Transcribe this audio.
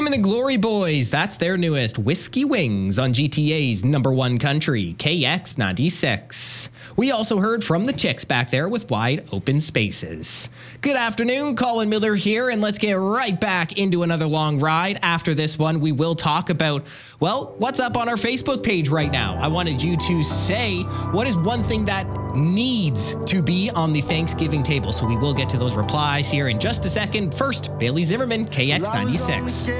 Tim and the Glory Boys, that's their newest, Whiskey Wings, on GTA's #1 country, KX96. We also heard from the Chicks back there with Wide Open Spaces. Good afternoon, Colin Miller here, and let's get right back into another long ride. After this one, we will talk about, well, what's up on our Facebook page right now. I wanted you to say, what is one thing that needs to be on the Thanksgiving table? So we will get to those replies here in just a second. First, Bailey Zimmerman, KX96.